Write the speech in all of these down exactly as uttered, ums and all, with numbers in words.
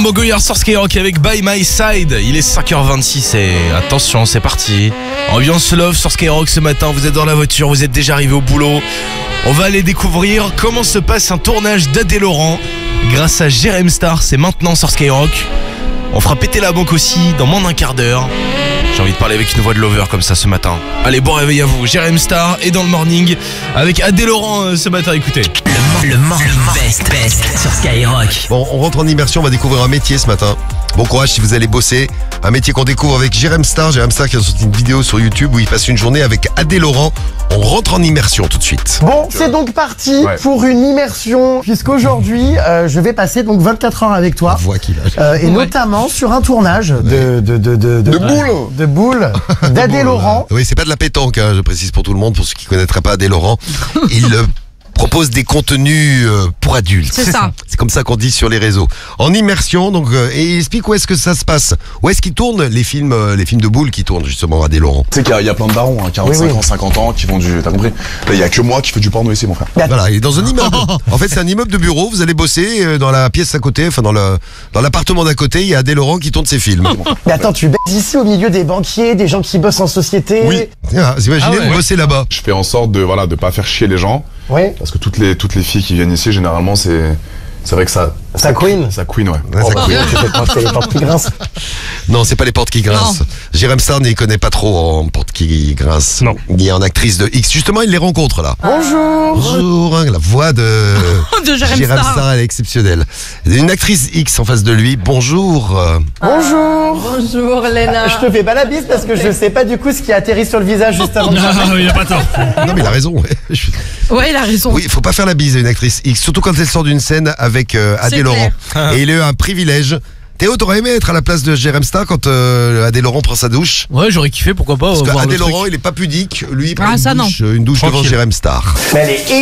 Mogoyard sur Skyrock avec By My Side. Il est cinq heures vingt-six et attention, c'est parti. Ambiance love sur Skyrock ce matin. Vous êtes dans la voiture, vous êtes déjà arrivé au boulot. On va aller découvrir comment se passe un tournage d'Adé Laurent grâce à Jérém Star. C'est maintenant sur Skyrock. On fera péter la banque aussi dans moins d'un quart d'heure. J'ai envie de parler avec une voix de lover comme ça ce matin. Allez, bon réveil à vous. Jérém Star est dans le morning avec Adé Laurent euh, ce matin. Écoutez. Le morning best best sur Skyrock. Bon, on rentre en immersion, on va découvrir un métier ce matin. Bon courage si vous allez bosser. Un métier qu'on découvre avec Jérém Star. Jérém Star qui a sorti une vidéo sur YouTube où il passe une journée avec Adé Laurent. On rentre en immersion tout de suite. Bon, c'est donc parti Ouais. pour une immersion, puisqu'aujourd'hui, euh, je vais passer donc vingt-quatre heures avec toi. La voix qu'il a. Euh, et notamment sur un tournage de de de de, De boule. de boule d'Adé Laurent. Oui, c'est pas de la pétanque, hein, je précise pour tout le monde, pour ceux qui connaîtraient pas Adé Laurent. Il euh, propose des contenus euh, pour adultes. C'est ça. C'est comme ça qu'on dit sur les réseaux. En immersion, donc, euh, et il explique où est-ce que ça se passe. Où est-ce qu'il tourne les films, euh, les films de boules qui tournent justement Adé Laurent. Tu sais qu'il y a- il y, a plein de darons, hein, quarante-cinq Oui, oui. ans, cinquante ans, qui font du. T'as compris? Là, il y a que moi qui fais du porno ici, mon frère. Voilà, il est dans un immeuble. En fait, c'est un immeuble de bureau. Vous allez bosser euh, dans la pièce à côté, enfin dans le dans l'appartement d'à côté. Il y a Adé Laurent qui tourne ses films. Mais attends, tu baises ici au milieu des banquiers, des gens qui bossent en société. Oui. Ah, vous imaginez, Ah ouais. vous bossez là-bas. Je fais en sorte de voilà de pas faire chier les gens, Oui. parce que toutes les toutes les filles qui viennent ici, généralement, c'est c'est vrai que ça. Ça queen. Ça queen, ouais. Ouais, ça Oh, couille. je sais pas, c'est les portes qui grincent. Non, c'est pas les portes qui grincent. Jérém Star n'y connaît pas trop en portes qui grincent. Non. Ni en actrice de X. Justement, il les rencontre là. Bonjour. Bonjour, hein, la voix de, De Jérém Jérém Star. Star, elle est exceptionnelle. Une actrice X en face de lui. Bonjour. euh, Bonjour. Bonjour Léna. Je te fais pas la bise parce que je sais pas du coup ce qui atterrit sur le visage juste avant de il a pas tort. Non, mais il a raison. ouais. Je- Ouais, il a raison. Oui, faut pas faire la bise à une actrice X, surtout quand elle sort d'une scène avec euh, Adé C'est Laurent. Et il a eu un privilège. Théo, t'aurais aimé être à la place de Jérém Star quand euh, Adé Laurent prend sa douche? Ouais, j'aurais kiffé, pourquoi pas. Parce euh, voir qu'Adé le truc. Laurent, il est pas pudique. Lui, il prend Ah, une, ça, douche, euh, une douche devant Jérém Star. Mais elle est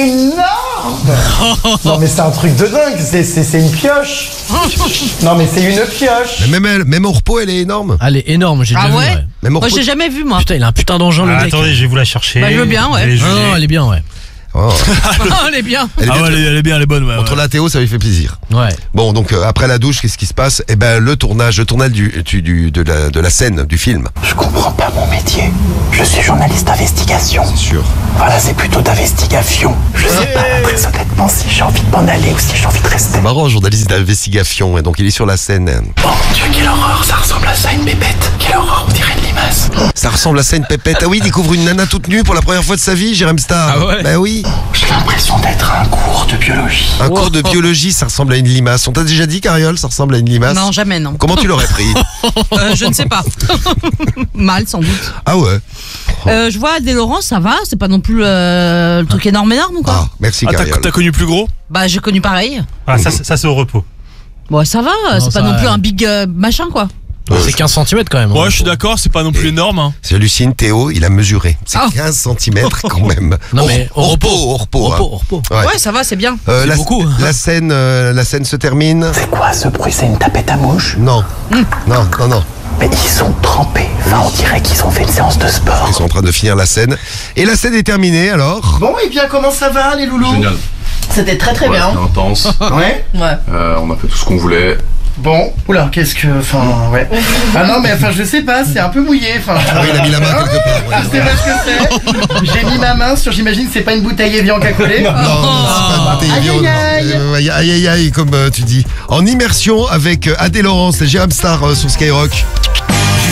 énorme. Non mais c'est un truc de dingue, c'est c'est c'est une pioche. Non mais c'est une pioche. Mais même elle, même au repos, elle est énorme. Elle est énorme, j'ai Ah déjà ouais, vu. Ouais. Même au Moi, repos. j'ai jamais vu, moi. Putain, il a un putain d'engin, le Ah, mec. attendez, je vais vous la chercher. Bah, je veux bien, ouais. Vous allez Non, juger. non, elle est bien, ouais. Oh. Oh, elle est bien. Elle est Ah bien. ouais, elle est, elle est bien, elle est bonne, ouais. Entre ouais. la Théo, ça lui fait plaisir. Ouais. Bon, donc euh, après la douche, qu'est-ce qui se passe? Eh ben, le tournage, le tournage du, du, du- de, la, de la scène, du film. Je comprends pas mon métier. Je suis journaliste d'investigation. Sûr. Voilà, c'est plutôt d'investigation. Je sais pas, très honnêtement, si j'ai envie de m'en aller ou si j'ai envie de rester. Marrant, journaliste d'investigation, et donc il est sur la scène. Oh mon Dieu, quelle horreur, ça ressemble à ça, une pépette. Quelle horreur, on dirait une limace. Ça ressemble à ça, une pépette. Ah oui, il découvre une nana toute nue pour la première fois de sa vie, Jérém Star. Ah ouais. Ben oui. J'ai l'impression d'être à un cours de biologie. Un cours de biologie, ça ressemble à une limace. On t'a déjà dit, Cariole, ça ressemble à une limace? Non, jamais, non. Comment tu l'aurais pris? Euh, je ne sais pas. Mal, sans doute. Ah ouais. Euh, je vois Adé Laurent, ça va. C'est pas non plus euh, le truc énorme, énorme ou quoi? Ah, merci, Ah, t'as, Cariole. t'as connu plus gros? Bah, j'ai connu pareil. Ah, ça, c'est- ça, c'est au repos. Bon, ça va. C'est ça pas non va. plus un big euh, machin, quoi. C'est quinze centimètres quand même. Ouais, je suis d'accord, c'est pas non plus énorme. Hein. J'hallucine, Théo, il a mesuré. C'est Ah. quinze centimètres quand même. Non, mais au, au repos, repos. au repos. Au hein. repos, au repos. Ouais. Ouais, ça va, c'est bien. Euh, C'est la, beaucoup. la scène, euh, la scène se termine. C'est quoi ce bruit? C'est une tapette à mouche? Non, non, non, non. Mais ils sont trempés. Enfin, on dirait qu'ils ont fait une séance de sport. Ils sont en train de finir la scène. Et la scène est terminée alors. Bon et bien comment ça va les loulous? Génial. C'était très très Ouais, bien. c'était intense. Ouais. Ouais. Euh, on a fait tout ce qu'on voulait. Bon, oula, qu'est-ce que, enfin, ouais. Ah non, mais enfin, je sais pas, c'est un peu mouillé, enfin. Ah oui, il a mis la main quelque part. ouais. Ah, c'est pas ce que c'est. J'ai mis ma main sur, j'imagine, c'est pas une bouteille Evian qu'a collé. Non, non, c'est pas une bouteille Aïe, Evian, aïe, non. aïe. Euh, Aïe, aïe, aïe, aïe, comme euh, tu dis. En immersion avec euh, Adé Laurent, c'est Jérém Star euh, sur Skyrock.